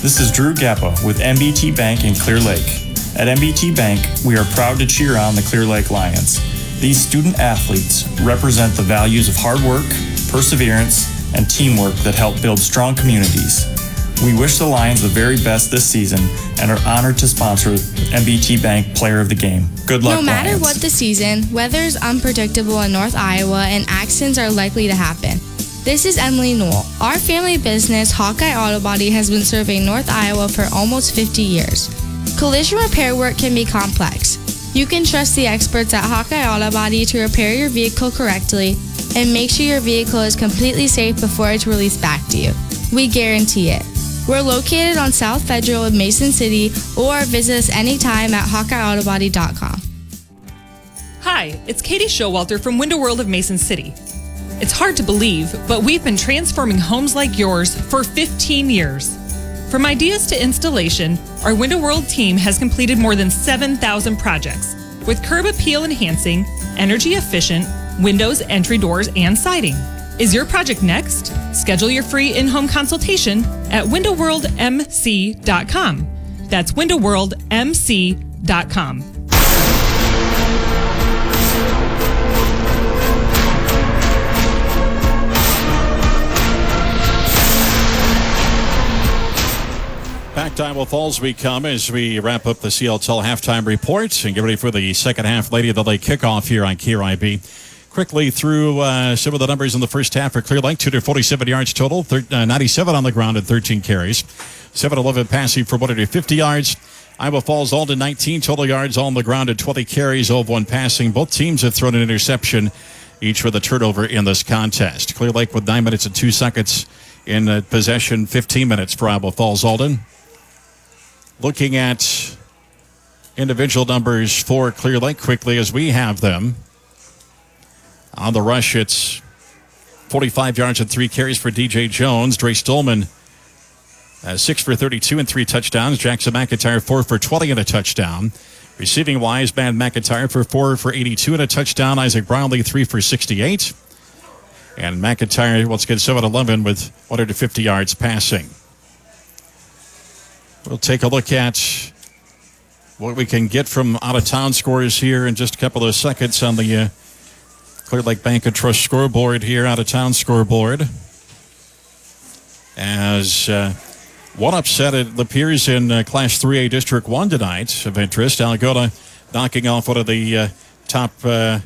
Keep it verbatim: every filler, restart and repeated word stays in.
This is Drew Gappa with M B T Bank in Clear Lake. At M B T Bank, we are proud to cheer on the Clear Lake Lions. These student athletes represent the values of hard work, perseverance, and teamwork that help build strong communities. We wish the Lions the very best this season and are honored to sponsor M B T Bank Player of the Game. Good luck, No matter Lions. what the season, weather is unpredictable in North Iowa and accidents are likely to happen. This is Emily Newell. Our family business, Hawkeye Auto Body, has been serving North Iowa for almost fifty years. Collision repair work can be complex. You can trust the experts at Hawkeye Auto Body to repair your vehicle correctly and make sure your vehicle is completely safe before it's released back to you. We guarantee it. We're located on South Federal in Mason City, or visit us anytime at hawkeye auto body dot com. Hi, it's Katie Showalter from Window World of Mason City. It's hard to believe, but we've been transforming homes like yours for fifteen years. From ideas to installation, our Window World team has completed more than seven thousand projects with curb appeal enhancing, energy efficient, windows, entry doors, and siding. Is your project next? Schedule your free in-home consultation at window world m c dot com. That's window world m c dot com. Back to Iowa Falls we come as we wrap up the C L T L halftime report and get ready for the second half Lady of the Lake kickoff here on K R I B. Quickly through uh, some of the numbers in the first half for Clear Lake. two hundred forty-seven yards total, thir- uh, ninety-seven on the ground and thirteen carries. seven eleven passing for one hundred fifty yards. Iowa Falls all to nineteen total yards, all on the ground and twenty carries, all of one passing. Both teams have thrown an interception, each with a turnover in this contest. Clear Lake with nine minutes and two seconds in uh, possession, fifteen minutes for Iowa Falls. Alden. Looking at individual numbers for Clear Lake quickly as we have them. On the rush, it's forty-five yards and three carries for D J Jones. Dre Stolman has six for thirty-two and three touchdowns. Jackson McIntyre four for twenty and a touchdown. Receiving wise, Matt McIntyre for four for eighty-two and a touchdown. Isaac Brownlee three for sixty-eight. And McIntyre, once again, seven eleven with one hundred fifty yards passing. We'll take a look at what we can get from out-of-town scores here in just a couple of seconds on the uh, Clear Lake Bank and Trust scoreboard here, out-of-town scoreboard. As uh, one upset at Lapeers in uh, Class three A District one tonight of interest. Algona knocking off one of the uh, top uh,